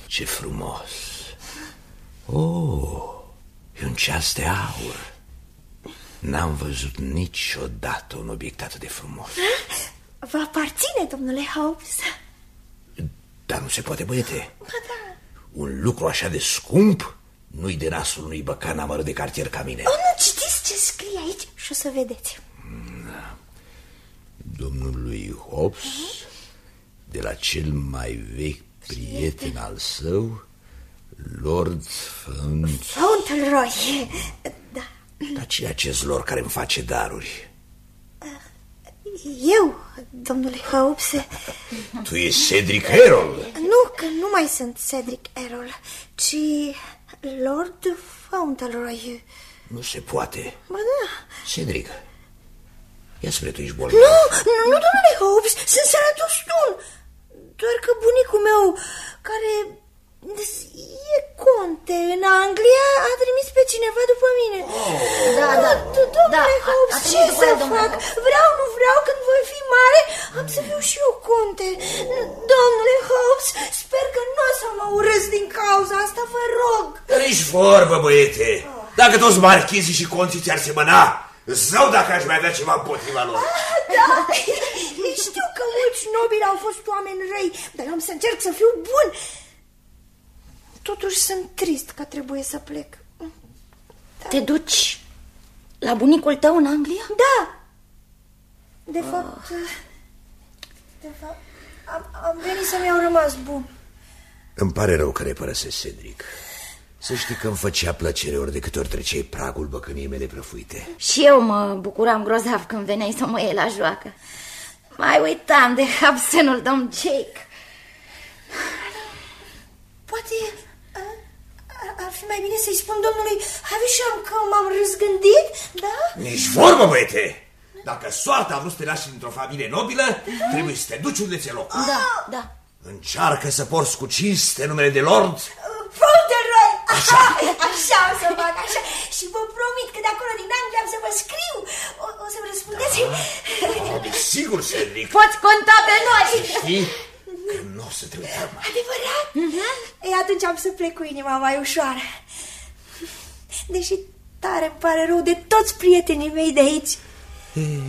Ce frumos! Oh, e un ceas de aur. N-am văzut niciodată un obiect atât de frumos. Vă aparține, domnule Hobbs? Dar nu se poate, băiete. Ba da. Un lucru așa de scump nu-i de nasul unui băcan amărât de cartier ca mine. Nu citiți ce scrie aici și o să vedeți. Da. Domnului Hobbs, de la cel mai vechi prieten al său, Lord Fauntleroy. Da. Dar cine e acest lord care îmi face daruri? Eu, domnule Hobbs. Tu ești Cedric Errol? Nu, că nu mai sunt Cedric Errol, ci Lord Fauntleroy. Nu se poate. Ba da. Cedric, ia spre tu ești bolnav. Nu, domnule Hobbs, sunt sănătos stun. Doar că bunicul meu, care e conte în Anglia, a trimis pe cineva după mine. Domnule Hobbs, ce să fac? Vreau, nu vreau, când voi fi mare, am să fiu și eu conte. Domnule Hobbs, sper că nu o să mă urăsc din cauza asta, vă rog. Nici vorbă, băiete. Dacă toți marchizii și conții ți-ar semăna, zău dacă aș mai avea ceva împotriva lor. Da, știu că mulți nobili au fost oameni răi, dar eu am să încerc să fiu bun. Totuși sunt trist că trebuie să plec. Da. Te duci la bunicul tău în Anglia? Da. De fapt, am venit să-mi iau rămas bun. Îmi pare rău că ne părăsesc, Cedric. Să știi că îmi făcea plăcere ori de câte ori treceai pragul băcăniei mele prăfuite. Și eu mă bucuram grozav când veneai să mă iei la joacă. Mai uitam de absenul domn Jake. Poate ar fi mai bine să-i spun domnului Havisham că m-am răzgândit, da? Nici vorbă, băiete! Dacă soarta a vrut să te lași într-o familie nobilă, trebuie să te duci unde ți-e loc. Da. Încearcă să porți cu cinste numele de Lord Fauntleroy! Așa o să fac, așa. Și vă promit că de acolo din Anglia am să vă scriu. O să-mi răspundeți? Desigur, Cedric. Poți conta pe noi. Știi că nu o să te uităm. Adevărat? Ei, atunci am să plec cu inima mai ușoară. Deși tare îmi pare rău de toți prietenii mei de aici.